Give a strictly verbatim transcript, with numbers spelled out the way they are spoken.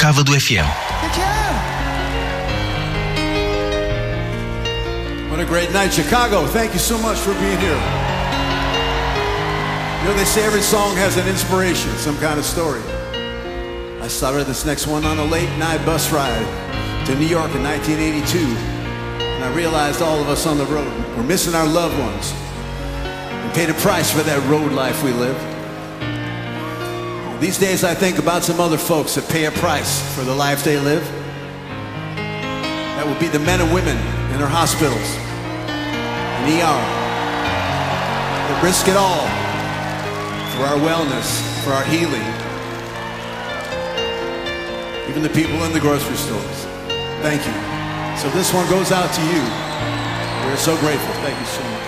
Cava do F M. What a great night, Chicago. Thank you so much for being here. You know, they say every song has an inspiration, some kind of story. I started this next one on a late night bus ride to New York in nineteen eighty-two, and I realized all of us on the road were missing our loved ones. We paid a price for that road life we live. These days I think about some other folks that pay a price for the life they live. That would be the men and women in our hospitals, in E R, that risk it all for our wellness, for our healing. Even the people in the grocery stores. Thank you. So this one goes out to you. We're so grateful. Thank you so much.